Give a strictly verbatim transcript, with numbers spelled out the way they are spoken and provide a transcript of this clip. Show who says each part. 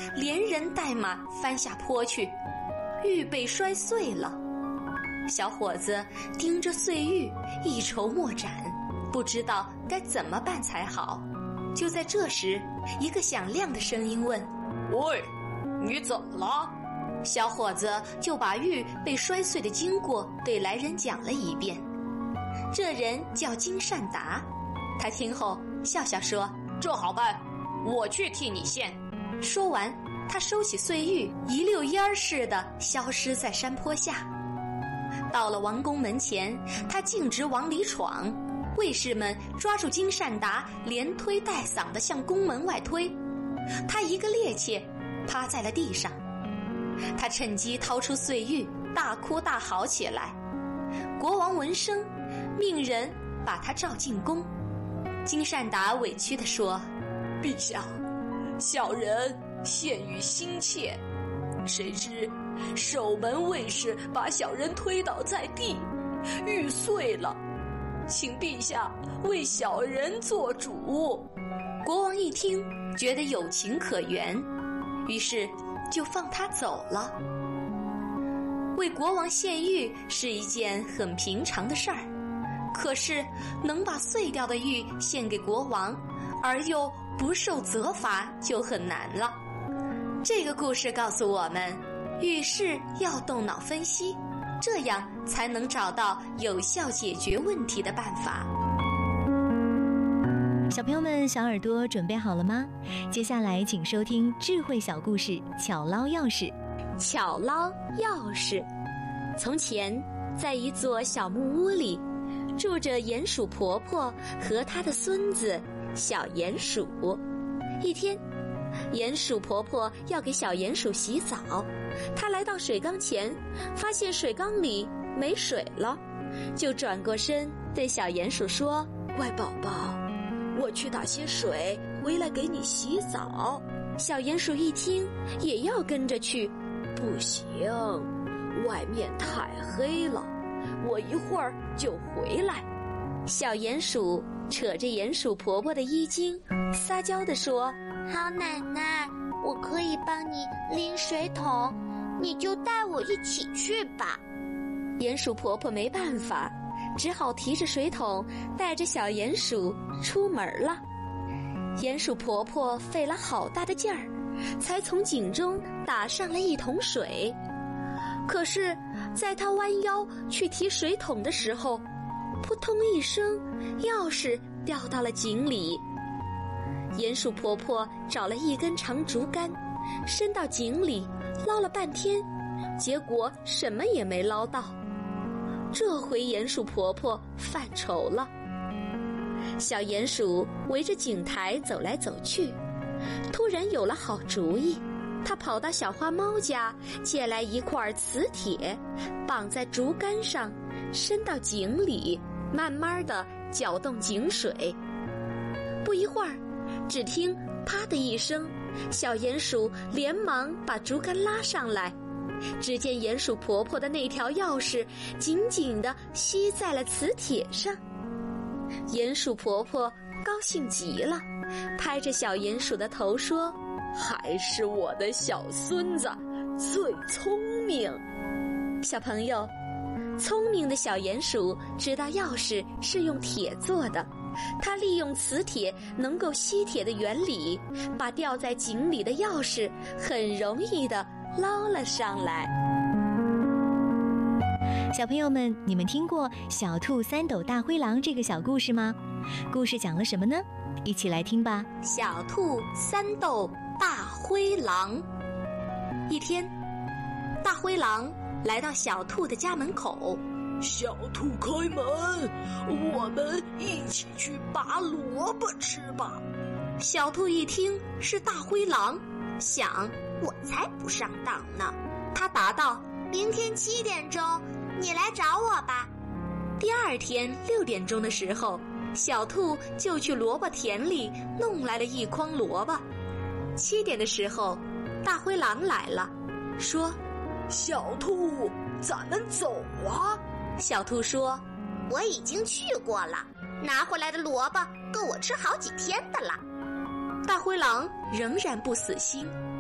Speaker 1: 连人带马翻下坡去，玉被摔碎了。小伙子盯着碎玉，一筹莫展，不知道该怎么办才好。就在这时，一个响亮的声音问：
Speaker 2: 喂，你怎么了？
Speaker 1: 小伙子就把玉被摔碎的经过对来人讲了一遍。这人叫金善达，他听后笑笑说：
Speaker 2: 这好办，我去替你献。
Speaker 1: 说完，他收起碎玉，一溜烟儿似的消失在山坡下。到了王宫门前，他径直往里闯，卫士们抓住金善达，连推带搡地向宫门外推。他一个趔趄，趴在了地上。他趁机掏出碎玉，大哭大嚎起来。国王闻声，命人把他召进宫。金善达委屈地说：
Speaker 2: 陛下，小人献玉心切，谁知守门卫士把小人推倒在地，玉碎了，请陛下为小人做主。
Speaker 1: 国王一听，觉得有情可原，于是就放他走了。为国王献玉是一件很平常的事儿，可是能把碎掉的玉献给国王，而又不受责罚，就很难了。这个故事告诉我们，遇事要动脑分析，这样才能找到有效解决问题的办法。
Speaker 3: 小朋友们，小耳朵准备好了吗？接下来请收听智慧小故事巧捞钥匙。
Speaker 1: 巧捞钥匙。从前，在一座小木屋里，住着鼹鼠婆婆和她的孙子小鼹鼠。一天，鼹鼠婆婆要给小鼹鼠洗澡，她来到水缸前，发现水缸里没水了，就转过身对小鼹鼠说：
Speaker 2: 乖宝宝，我去打些水回来给你洗澡。
Speaker 1: 小鼹鼠一听，也要跟着去。
Speaker 2: 不行，外面太黑了，我一会儿就回来。
Speaker 1: 小鼹鼠扯着鼹鼠婆婆的衣襟，撒娇地说：
Speaker 4: 好奶奶，我可以帮你拎水桶，你就带我一起去吧。
Speaker 1: 鼹鼠婆婆没办法，只好提着水桶带着小鼹鼠出门了。鼹鼠婆婆费了好大的劲儿，才从井中打上了一桶水。可是在她弯腰去提水桶的时候，扑通一声，钥匙掉到了井里。鼹鼠婆婆找了一根长竹竿，伸到井里捞了半天，结果什么也没捞到。这回鼹鼠婆婆犯愁了。小鼹鼠围着井台走来走去，突然有了好主意。他跑到小花猫家，借来一块磁铁，绑在竹竿上，伸到井里，慢慢地搅动井水。不一会儿，只听啪的一声，小鼹鼠连忙把竹竿拉上来，只见鼹鼠婆婆的那条钥匙紧紧地吸在了磁铁上。鼹鼠婆婆高兴极了，拍着小鼹鼠的头说：
Speaker 2: 还是我的小孙子最聪明。
Speaker 1: 小朋友，聪明的小鼹鼠知道钥匙是用铁做的，它利用磁铁能够吸铁的原理，把掉在井里的钥匙很容易地捞了上来。
Speaker 3: 小朋友们，你们听过小兔三斗大灰狼这个小故事吗？故事讲了什么呢？一起来听吧。
Speaker 1: 小兔三斗大灰狼。一天，大灰狼来到小兔的家门口。
Speaker 2: 小兔开门，我们一起去拔萝卜吃吧。
Speaker 1: 小兔一听是大灰狼，想
Speaker 4: 我才不上当呢。
Speaker 1: 他答道：
Speaker 4: 明天七点钟你来找我吧。
Speaker 1: 第二天六点钟的时候，小兔就去萝卜田里弄来了一筐萝卜。七点的时候，大灰狼来了，说：
Speaker 2: 小兔，咱们走啊。
Speaker 1: 小兔说：
Speaker 4: 我已经去过了，拿回来的萝卜够我吃好几天的了。
Speaker 1: 大灰狼仍然不死心，